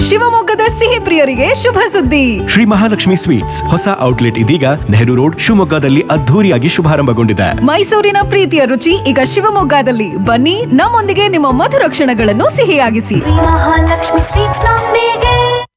ಶಿವಮೊಗ್ಗದ ಸಿಹಿ ಪ್ರಿಯರಿಗೆ ಶುಭ ಸುದ್ದಿ. ಶ್ರೀ ಮಹಾಲಕ್ಷ್ಮಿ ಸ್ವೀಟ್ಸ್ ಹೊಸ ಔಟ್ಲೆಟ್ ಇದೀಗ ನೆಹರು ರೋಡ್ ಶಿವಮೊಗ್ಗದಲ್ಲಿ ಅದ್ಧೂರಿಯಾಗಿ ಶುಭಾರಂಭಗೊಂಡಿದೆ. ಮೈಸೂರಿನ ಪ್ರೀತಿಯ ರುಚಿ ಈಗ ಶಿವಮೊಗ್ಗದಲ್ಲಿ. ಬನ್ನಿ, ನಮ್ಮೊಂದಿಗೆ ನಿಮ್ಮ ಮಧುರ ಕ್ಷಣಗಳನ್ನು ಸಿಹಿಯಾಗಿಸಿ. ಮಹಾಲಕ್ಷ್ಮಿ ಸ್ವೀಟ್ಸ್ ನೊಂದಿಗೆ.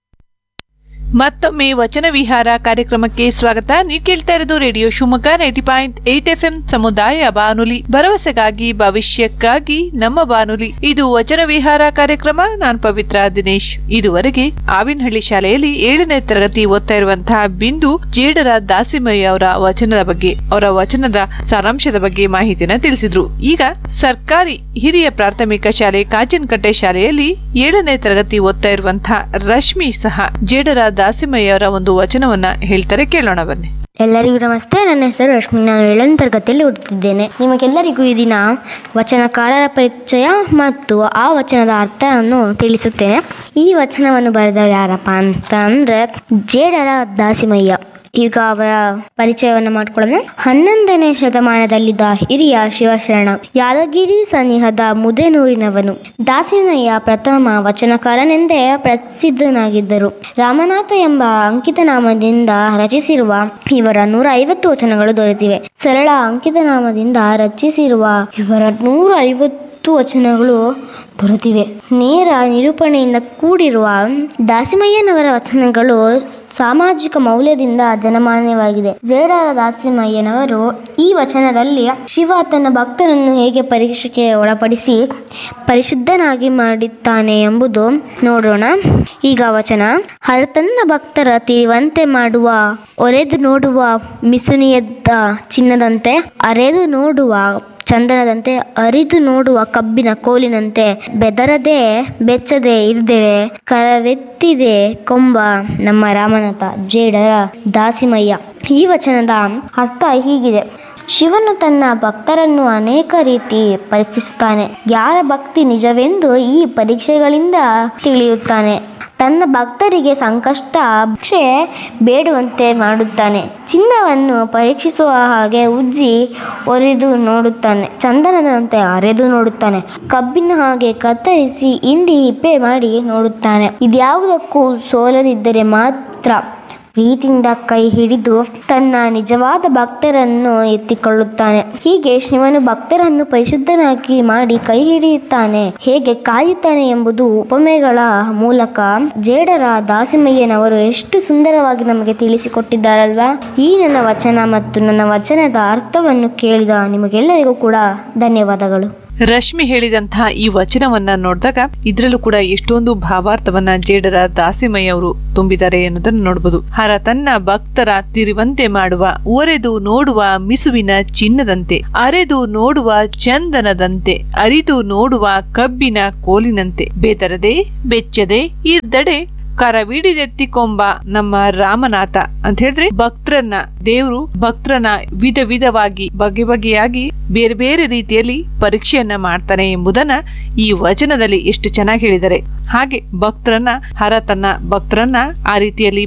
ಮತ್ತೊಮ್ಮೆ ವಚನ ವಿಹಾರ ಕಾರ್ಯಕ್ರಮಕ್ಕೆ ಸ್ವಾಗತ. ನೀವು ಕೇಳ್ತಾ ಇರೋದು ರೇಡಿಯೋ ಶಿವಮೊಗ್ಗ 90.8 FM ಸಮುದಾಯ ಬಾನುಲಿ, ಭರವಸೆಗಾಗಿ ಭವಿಷ್ಯಕ್ಕಾಗಿ ನಮ್ಮ ಬಾನುಲಿ. ಇದು ವಚನ ವಿಹಾರ ಕಾರ್ಯಕ್ರಮ. ನಾನು ಪವಿತ್ರ ದಿನೇಶ್. ಇದುವರೆಗೆ ಆವಿನಹಳ್ಳಿ ಶಾಲೆಯಲ್ಲಿ 7ನೇ ತರಗತಿ ಓದ್ತಾ ಇರುವಂತಹ ಬಿಂದು ಜೇಡರ ದಾಸಿಮಯ್ಯ ಅವರ ವಚನದ ಬಗ್ಗೆ, ಅವರ ವಚನದ ಸಾರಾಂಶದ ಬಗ್ಗೆ ಮಾಹಿತಿನ ತಿಳಿಸಿದ್ರು. ಈಗ ಸರ್ಕಾರಿ ಹಿರಿಯ ಪ್ರಾಥಮಿಕ ಶಾಲೆ ಕಾಜನಕಟ್ಟೆ ಶಾಲೆಯಲ್ಲಿ 7ನೇ ತರಗತಿ ಓದ್ತಾ ಇರುವಂತಹ ರಶ್ಮಿ ಸಹ ಜೇಡರ ದಾಸಿಮಯ್ಯ ಅವರ ಒಂದು ವಚನವನ್ನ ಹೇಳ್ತಾರೆ, ಕೇಳೋಣ ಬನ್ನಿ. ಎಲ್ಲರಿಗೂ ನಮಸ್ತೆ. ನನ್ನ ಹೆಸರು ರಶ್ಮಿ. ನಾನು 7ನೇ ತರಗತಿಯಲ್ಲಿ ಓದುತ್ತಿದ್ದೇನೆ. ನಿಮಗೆಲ್ಲರಿಗೂ ಈ ದಿನ ವಚನಕಾರರ ಪರಿಚಯ ಮತ್ತು ಆ ವಚನದ ಅರ್ಥವನ್ನು ತಿಳಿಸುತ್ತೇನೆ. ಈ ವಚನವನ್ನು ಬರೆದವರು ಯಾರಪ್ಪ ಅಂತ ಅಂದ್ರೆ ಜೇಡರ ದಾಸಿಮಯ್ಯ. ಈಗ ಅವರ ಪರಿಚಯವನ್ನು ಮಾಡಿಕೊಳ್ಳೋಣ. 11ನೇ ಶತಮಾನದಲ್ಲಿದ್ದ ಹಿರಿಯ ಶಿವಶರಣ, ಯಾದಗಿರಿ ಸನಿಹದ ಮುದೇನೂರಿನವನು. ದಾಸಿಮಯ್ಯ ಪ್ರಥಮ ವಚನಕಾರನೆಂದೇ ಪ್ರಸಿದ್ಧನಾಗಿದ್ದರು. ರಾಮನಾಥ ಎಂಬ ಅಂಕಿತನಾಮದಿಂದ ರಚಿಸಿರುವ ಇವರ 150 ವಚನಗಳು ದೊರೆತಿವೆ. ಸರಳ ಅಂಕಿತನಾಮದಿಂದ ರಚಿಸಿರುವ ಇವರ 150 ವಚನಗಳು ದೊರೆತಿವೆ. ನೇರ ನಿರೂಪಣೆಯಿಂದ ಕೂಡಿರುವ ದಾಸಿಮಯ್ಯನವರ ವಚನಗಳು ಸಾಮಾಜಿಕ ಮೌಲ್ಯದಿಂದ ಜನಮಾನ್ಯವಾಗಿದೆ. ಜೇಡರ ದಾಸಿಮಯ್ಯನವರು ಈ ವಚನದಲ್ಲಿ ಶಿವ ತನ್ನ ಭಕ್ತರನ್ನು ಹೇಗೆ ಪರೀಕ್ಷೆಗೆ ಒಳಪಡಿಸಿ ಪರಿಶುದ್ಧನಾಗಿ ಮಾಡುತ್ತಾನೆ ಎಂಬುದು ನೋಡೋಣ. ಈಗ ವಚನ: ತನ್ನ ಭಕ್ತರ ತಿರುವಂತೆ ಮಾಡುವ, ಒರೆದು ನೋಡುವ ಮಿಸುನಿಯದ್ದ ಚಿನ್ನದಂತೆ, ಅರೆದು ನೋಡುವ ಚಂದನದಂತೆ, ಅರಿದು ನೋಡುವ ಕಬ್ಬಿನ ಕೋಲಿನಂತೆ, ಬೆದರದೆ ಬೆಚ್ಚದೆ ಇರ್ದೆಳೆ ಕರವೆತ್ತಿದೆ ಕೊಂಬ ನಮ್ಮ ರಾಮನಾಥ ಜೇಡರ ದಾಸಿಮಯ್ಯ. ಈ ವಚನದ ಅರ್ಥ ಹೀಗಿದೆ: ಶಿವನು ತನ್ನ ಭಕ್ತರನ್ನು ಅನೇಕ ರೀತಿ ಪರೀಕ್ಷಿಸುತ್ತಾನೆ. ಯಾರ ಭಕ್ತಿ ನಿಜವೆಂದು ಈ ಪರೀಕ್ಷೆಗಳಿಂದ ತಿಳಿಯುತ್ತಾನೆ. ತನ್ನ ಭಕ್ತರಿಗೆ ಸಂಕಷ್ಟ ಭಿಕ್ಷೆ ಬೇಡುವಂತೆ ಮಾಡುತ್ತಾನೆ. ಚಿನ್ನವನ್ನು ಪರೀಕ್ಷಿಸುವ ಹಾಗೆ ಉಜ್ಜಿ ಒರೆದು ನೋಡುತ್ತಾನೆ. ಚಂದನದಂತೆ ಅರೆದು ನೋಡುತ್ತಾನೆ. ಕಬ್ಬಿನ ಹಾಗೆ ಕತ್ತರಿಸಿ ಹಿಂಡಿ ಹಿಪ್ಪೆ ಮಾಡಿ ನೋಡುತ್ತಾನೆ. ಇದ್ಯಾವುದಕ್ಕೂ ಸೋಲದಿದ್ದರೆ ಮಾತ್ರ ಪ್ರೀತಿಯಿಂದ ಕೈ ಹಿಡಿದು ತನ್ನ ನಿಜವಾದ ಭಕ್ತರನ್ನು ಎತ್ತಿಕೊಳ್ಳುತ್ತಾನೆ. ಹೀಗೆ ಶಿವನು ಭಕ್ತರನ್ನು ಪರಿಶುದ್ಧನಾಗಿ ಮಾಡಿ ಕೈ ಹಿಡಿಯುತ್ತಾನೆ, ಹೇಗೆ ಕಾಯುತ್ತಾನೆ ಎಂಬುದು ಉಪಮೆಗಳ ಮೂಲಕ ಜೇಡರ ದಾಸಿಮಯ್ಯನವರು ಎಷ್ಟು ಸುಂದರವಾಗಿ ನಮಗೆ ತಿಳಿಸಿಕೊಟ್ಟಿದ್ದಾರಲ್ವಾ. ಈ ನನ್ನ ವಚನ ಮತ್ತು ನನ್ನ ವಚನದ ಅರ್ಥವನ್ನು ಕೇಳಿದ ನಿಮಗೆಲ್ಲರಿಗೂ ಕೂಡ ಧನ್ಯವಾದಗಳು. ರಶ್ಮಿ ಹೇಳಿದಂತಹ ಈ ವಚನವನ್ನ ನೋಡಿದಾಗ ಇದರಲ್ಲೂ ಕೂಡ ಎಷ್ಟೊಂದು ಭಾವಾರ್ಥವನ್ನ ಜೇಡರ ದಾಸಿಮಯ್ಯ ಅವರು ತುಂಬಿದ್ದಾರೆ ಅನ್ನೋದನ್ನು ನೋಡಬಹುದು. ತನ್ನ ಭಕ್ತರ ತಿರುವಂತೆ ಮಾಡುವ, ಒರೆದು ನೋಡುವ ಮಿಸುವಿನ ಚಿನ್ನದಂತೆ, ಅರೆದು ನೋಡುವ ಚಂದನದಂತೆ, ಅರಿದು ನೋಡುವ ಕಬ್ಬಿನ ಕೋಲಿನಂತೆ, ಬೆದರದೆ ಬೆಚ್ಚದೆ ಇರ್ದಡೆ ಕರವಿಡಿದೆತ್ತಿಕೊಂಬ ನಮ್ಮ ರಾಮನಾಥ ಅಂತ ಹೇಳಿದ್ರೆ, ಭಕ್ತರನ್ನ ದೇವರು ಭಕ್ತರನ್ನ ವಿಧ ವಿಧವಾಗಿ ಬಗೆ ಬಗೆಯಾಗಿ ಬೇರೆ ಬೇರೆ ರೀತಿಯಲ್ಲಿ ಪರೀಕ್ಷೆಯನ್ನ ಮಾಡ್ತಾನೆ ಎಂಬುದನ್ನ ಈ ವಚನದಲ್ಲಿ ಎಷ್ಟು ಚೆನ್ನಾಗಿ ಹೇಳಿದ್ದಾರೆ. ಹಾಗೆ ಭಕ್ತರನ್ನ ತನ್ನ ಭಕ್ತರನ್ನ ಆ ರೀತಿಯಲ್ಲಿ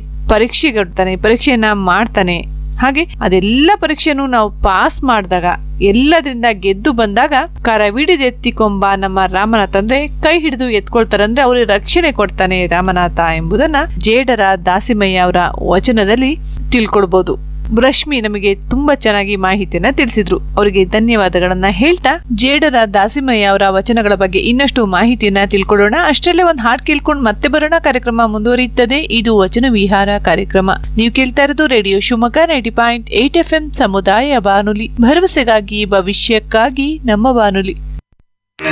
ಪರೀಕ್ಷೆಯನ್ನ ಮಾಡ್ತಾನೆ. ಹಾಗೆ ಅದೆಲ್ಲ ಪರೀಕ್ಷೆಯನ್ನು ನಾವು ಪಾಸ್ ಮಾಡಿದಾಗ, ಎಲ್ಲದ್ರಿಂದ ಗೆದ್ದು ಬಂದಾಗ ಕರವಿಡಿದೆತ್ತಿಕೊಂಬ ನಮ್ಮ ರಾಮನಾಥ ಅಂದ್ರೆ ಕೈ ಹಿಡಿದು ಎತ್ಕೊಳ್ತಾರಂದ್ರೆ ಅವ್ರಿಗೆ ರಕ್ಷಣೆ ಕೊಡ್ತಾನೆ ರಾಮನಾಥ ಎಂಬುದನ್ನ ಜೇಡರ ದಾಸಿಮಯ್ಯ ಅವರ ವಚನದಲ್ಲಿ ತಿಳ್ಕೊಳ್ಬಹುದು. ರಶ್ಮಿ ನಮಗೆ ತುಂಬಾ ಚೆನ್ನಾಗಿ ಮಾಹಿತಿಯನ್ನ ತಿಳಿಸಿದ್ರು. ಅವರಿಗೆ ಧನ್ಯವಾದಗಳನ್ನ ಹೇಳ್ತಾ ಜೇಡರ ದಾಸಿಮಯ್ಯ ಅವರ ವಚನಗಳ ಬಗ್ಗೆ ಇನ್ನಷ್ಟು ಮಾಹಿತಿಯನ್ನ ತಿಳ್ಕೊಳ್ಳೋಣ. ಅಷ್ಟರಲ್ಲೇ ಒಂದು ಹಾಡ್ ಕೇಳ್ಕೊಂಡು ಮತ್ತೆ ಬರೋಣ. ಕಾರ್ಯಕ್ರಮ ಮುಂದುವರಿಯುತ್ತದೆ. ಇದು ವಚನ ವಿಹಾರ ಕಾರ್ಯಕ್ರಮ. ನೀವು ಕೇಳ್ತಾ ಇರೋದು ರೇಡಿಯೋ ಶಿವಮೊಗ್ಗ 90.8 FM ಸಮುದಾಯ ಬಾನುಲಿ, ಭರವಸೆಗಾಗಿ ಭವಿಷ್ಯಕ್ಕಾಗಿ ನಮ್ಮ ಬಾನುಲಿ.